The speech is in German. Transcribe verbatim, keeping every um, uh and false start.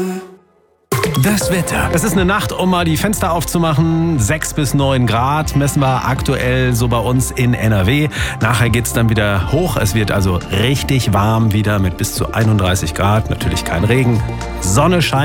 Das Wetter. Es ist eine Nacht, um mal die Fenster aufzumachen. sechs bis neun Grad messen wir aktuell so bei uns in N R W. Nachher geht es dann wieder hoch. Es wird also richtig warm wieder mit bis zu einunddreißig Grad. Natürlich kein Regen. Sonne scheint.